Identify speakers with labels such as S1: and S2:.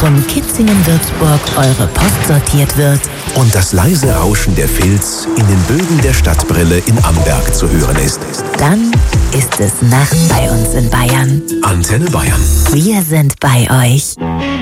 S1: Zentrum Kitzingen-Würzburg eure Post sortiert wird
S2: und das leise Rauschen der Filz in den Bögen der Stadtbrille in Amberg zu hören ist.
S1: Dann ist es Nacht bei uns in Bayern.
S2: Antenne Bayern.
S1: Wir sind bei euch.